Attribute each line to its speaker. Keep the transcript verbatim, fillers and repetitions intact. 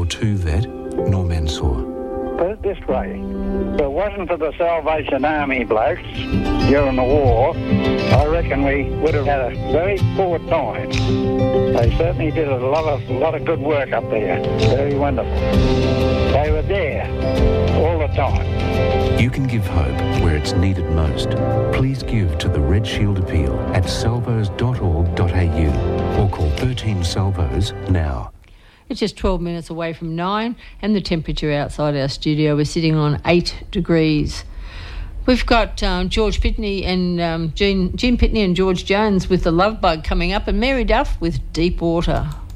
Speaker 1: two vet, Norm Ensor.
Speaker 2: Put it this way, if it wasn't for the Salvation Army blokes during the war, I reckon we would have had a very poor time. They certainly did a lot of a lot of good work up there. Very wonderful. They were there all the time.
Speaker 1: You can give hope where it's needed most. Please give to the Red Shield Appeal at salvos dot org dot a u or call thirteen Salvos now.
Speaker 3: It's just twelve minutes away from nine, and the temperature outside our studio is sitting on eight degrees. We've got um, George Pitney and um, Jean, Jean Pitney and George Jones with The Love Bug coming up, and Mary Duff with Deep Water.